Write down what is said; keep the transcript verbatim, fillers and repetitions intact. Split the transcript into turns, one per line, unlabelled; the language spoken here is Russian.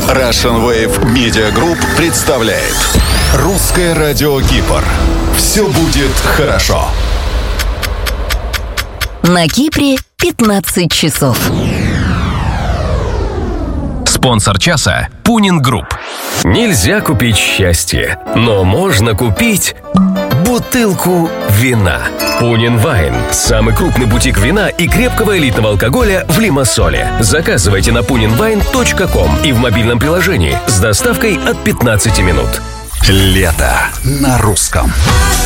Russian Wave Media Group представляет Русское радио Кипр. Все будет хорошо.
На Кипре пятнадцать часов.
Спонсор часа – Пунин Групп.
Нельзя купить счастье, но можно купить бутылку вина. Пунин Вайн – самый крупный бутик вина и крепкого элитного алкоголя в Лимассоле. Заказывайте на пунин вайн точка ком и в мобильном приложении с доставкой от пятнадцати минут.
Лето на русском.